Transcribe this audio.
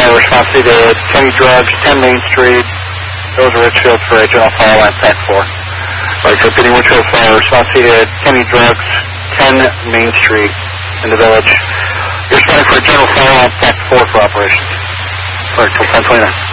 Fire, response needed, Kenny Drugs, 10 Main Street. Those are Richfield for a General Fire Line Pack 4. Right, so repeating Richfield Fire, response needed, Kenny Drugs, 10 Main Street in the village. You're responding for a General Fire Line Pack 4 for operations. Sorry, till 1029.